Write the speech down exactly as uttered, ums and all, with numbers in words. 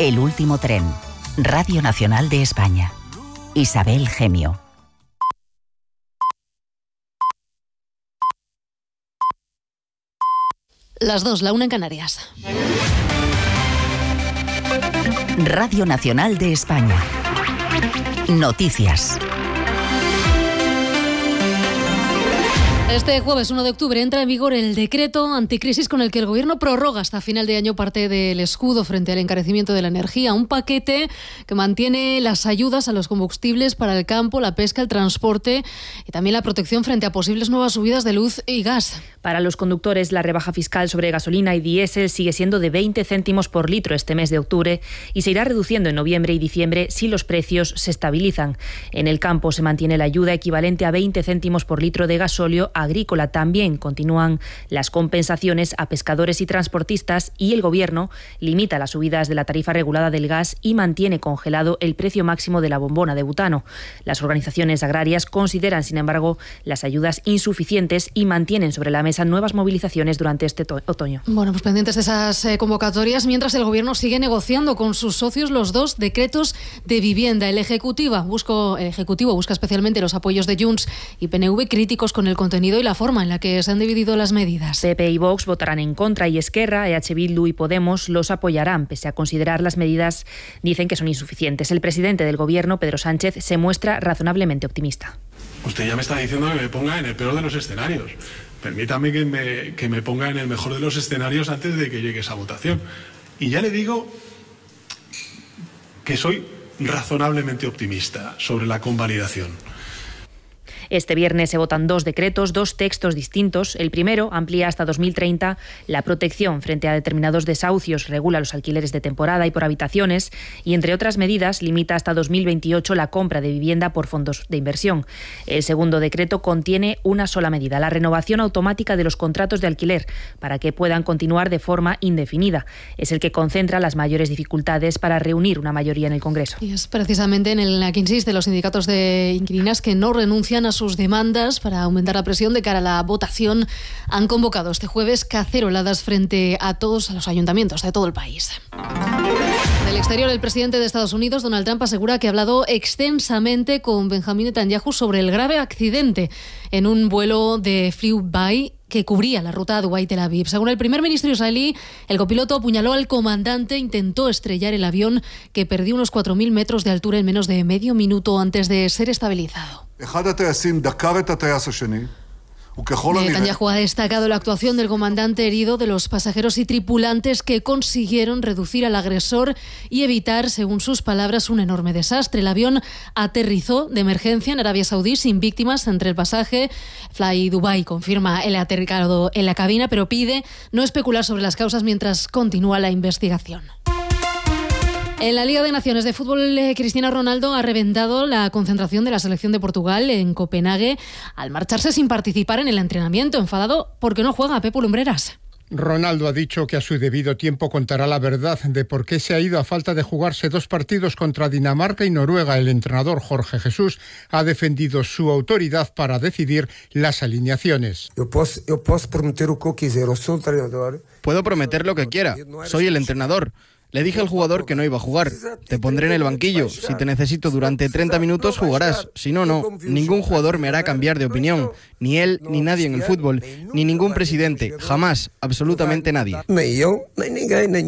El último tren. Radio Nacional de España. Isabel Gemio. Las dos, la una en Canarias. Radio Nacional de España. Noticias. Este jueves uno de octubre entra en vigor el decreto anticrisis con el que el Gobierno prorroga hasta final de año parte del escudo frente al encarecimiento de la energía. Un paquete que mantiene las ayudas a los combustibles para el campo, la pesca, el transporte y también la protección frente a posibles nuevas subidas de luz y gas. Para los conductores, la rebaja fiscal sobre gasolina y diésel sigue siendo de veinte céntimos por litro este mes de octubre y se irá reduciendo en noviembre y diciembre si los precios se estabilizan. En el campo se mantiene la ayuda equivalente a veinte céntimos por litro de gasóleo agrícola. También continúan las compensaciones a pescadores y transportistas y el Gobierno limita las subidas de la tarifa regulada del gas y mantiene congelado el precio máximo de la bombona de butano. Las organizaciones agrarias consideran, sin embargo, las ayudas insuficientes y mantienen sobre la mesa nuevas movilizaciones durante este otoño. Bueno, pues pendientes de esas eh, convocatorias, mientras el Gobierno sigue negociando con sus socios los dos decretos de vivienda. El Ejecutivo, busco, el Ejecutivo busca especialmente los apoyos de Junts y P N V, críticos con el contenido y la forma en la que se han dividido las medidas. P P y Vox votarán en contra y Esquerra, E H Bildu y Podemos los apoyarán, pese a considerar las medidas, dicen que son insuficientes. El presidente del Gobierno, Pedro Sánchez, se muestra razonablemente optimista. Usted ya me está diciendo que me ponga en el peor de los escenarios. Permítame que me, que me ponga en el mejor de los escenarios antes de que llegue esa votación. Y ya le digo que soy razonablemente optimista sobre la convalidación. Este viernes se votan dos decretos, dos textos distintos. El primero amplía hasta dos mil treinta la protección frente a determinados desahucios, regula los alquileres de temporada y por habitaciones y, entre otras medidas, limita hasta dos mil veintiocho la compra de vivienda por fondos de inversión. El segundo decreto contiene una sola medida, la renovación automática de los contratos de alquiler para que puedan continuar de forma indefinida. Es el que concentra las mayores dificultades para reunir una mayoría en el Congreso. Y es precisamente en la que insisten los sindicatos de inquilinas que no renuncian a sus demandas para aumentar la presión de cara a la votación. Han convocado este jueves caceroladas frente a todos los ayuntamientos de todo el país. Del exterior, el presidente de Estados Unidos, Donald Trump, asegura que ha hablado extensamente con Benjamin Netanyahu sobre el grave accidente en un vuelo de Flydubai que cubría la ruta Dubái-Tel Aviv. Según el primer ministro israelí, el copiloto apuñaló al comandante e intentó estrellar el avión, que perdió unos cuatro mil metros de altura en menos de medio minuto antes de ser estabilizado. Netanyahu ha destacado la actuación del comandante herido, de los pasajeros y tripulantes que consiguieron reducir al agresor y evitar, según sus palabras, un enorme desastre. El avión aterrizó de emergencia en Arabia Saudí sin víctimas entre el pasaje. Flydubai confirma el aterrizado en la cabina, pero pide no especular sobre las causas mientras continúa la investigación. En la Liga de Naciones de Fútbol, Cristiano Ronaldo ha reventado la concentración de la selección de Portugal en Copenhague al marcharse sin participar en el entrenamiento, enfadado porque no juega Pepu Lumbreras. Ronaldo ha dicho que a su debido tiempo contará la verdad de por qué se ha ido a falta de jugarse dos partidos contra Dinamarca y Noruega. El entrenador Jorge Jesús ha defendido su autoridad para decidir las alineaciones. Yo puedo, yo puedo prometer lo que quiera, soy entrenador. Puedo prometer lo que quiera, soy el entrenador. Le dije al jugador que no iba a jugar. Te pondré en el banquillo. Si te necesito durante treinta minutos, jugarás. Si no, no. Ningún jugador me hará cambiar de opinión. Ni él, ni nadie en el fútbol. Ni ningún presidente. Jamás. Absolutamente nadie.